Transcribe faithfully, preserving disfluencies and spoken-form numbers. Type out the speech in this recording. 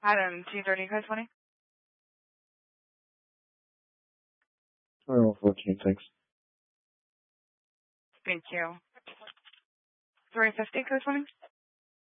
Item two thirty, code twenty. Oh, fourteen, thanks. Thank you. three fifty, code twenty.